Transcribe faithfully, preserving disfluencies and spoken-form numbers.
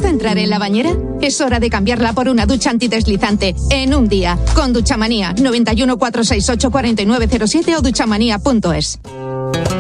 cuesta entrar en la bañera? Es hora de cambiarla por una ducha antideslizante en un día. Con Duchamanía, noventa y uno, cuatrocientos sesenta y ocho, cuarenta y nueve cero siete o duchamanía punto es.